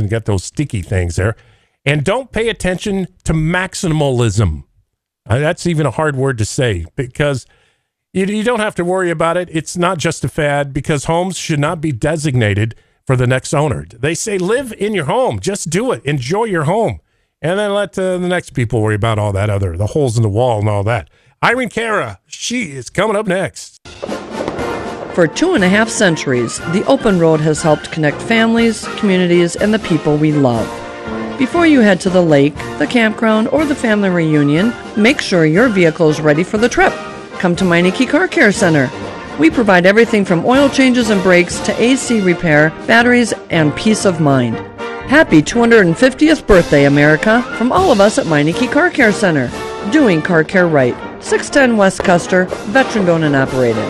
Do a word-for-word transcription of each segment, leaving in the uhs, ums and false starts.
and get those sticky things there. And don't pay attention to maximalism. Uh, that's even a hard word to say because you, you don't have to worry about it. It's not just a fad because homes should not be designated for the next owner. They say live in your home. Just do it. Enjoy your home. And then let uh, the next people worry about all that other, the holes in the wall and all that. Irene Cara, she is coming up next. For two and a half centuries, the Open Road has helped connect families, communities, and the people we love. Before you head to the lake, the campground, or the family reunion, make sure your vehicle is ready for the trip. Come to Meineke Car Care Center. We provide everything from oil changes and brakes to A C repair, batteries, and peace of mind. Happy two hundred fiftieth birthday, America, from all of us at Meineke Car Care Center. Doing car care right. six ten West Custer, veteran-owned and operated.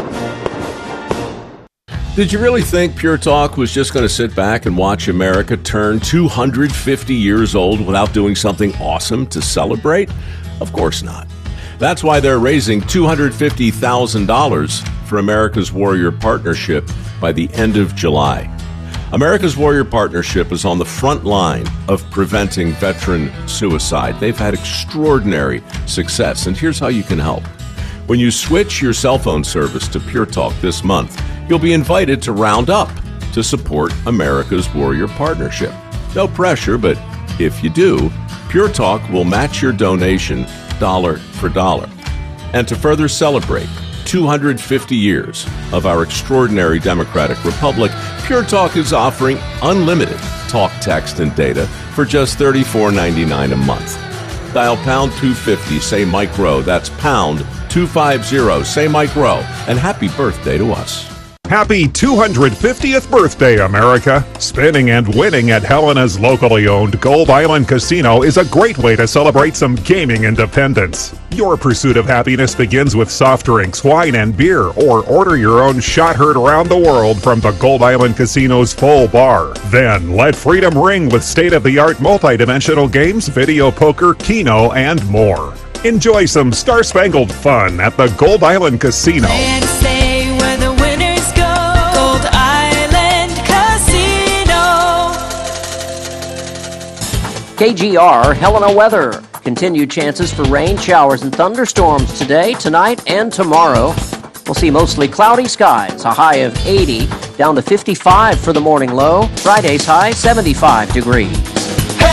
Did you really think Pure Talk was just going to sit back and watch America turn two hundred fifty years old without doing something awesome to celebrate? Of course not. That's why they're raising two hundred fifty thousand dollars for America's Warrior Partnership by the end of July. America's Warrior Partnership is on the front line of preventing veteran suicide. They've had extraordinary success, and here's how you can help. When you switch your cell phone service to Pure Talk this month, you'll be invited to round up to support America's Warrior Partnership. No pressure, but if you do, Pure Talk will match your donation dollar for dollar. And to further celebrate two hundred fifty years of our extraordinary democratic republic, Pure Talk is offering unlimited talk, text, and data for just thirty-four ninety-nine a month. Dial pound two fifty, say Mike Rowe. That's pound two fifty, say Mike Rowe. And happy birthday to us. Happy two hundred fiftieth birthday, America! Spinning and winning at Helena's locally owned Gold Island Casino is a great way to celebrate some gaming independence. Your pursuit of happiness begins with soft drinks, wine, and beer, or order your own shot heard around the world from the Gold Island Casino's full bar. Then let freedom ring with state-of-the-art multi-dimensional games, video poker, keno, and more. Enjoy some star-spangled fun at the Gold Island Casino. K G R Helena weather. Continued chances for rain, showers, and thunderstorms today, tonight, and tomorrow. We'll see mostly cloudy skies, a high of eighty, down to fifty-five for the morning low. Friday's high, seventy-five degrees.